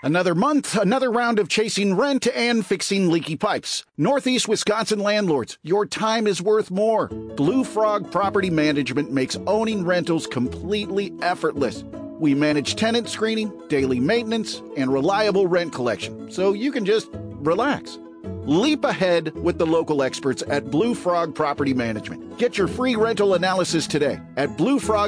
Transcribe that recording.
Another month, another round of chasing rent and fixing leaky pipes. Northeast Wisconsin landlords, your time is worth more. Blue Frog Property Management makes owning rentals completely effortless. We manage tenant screening, daily maintenance, and reliable rent collection, so you can just relax. Leap ahead with the local experts at Blue Frog Property Management. Get your free rental analysis today at bluefrog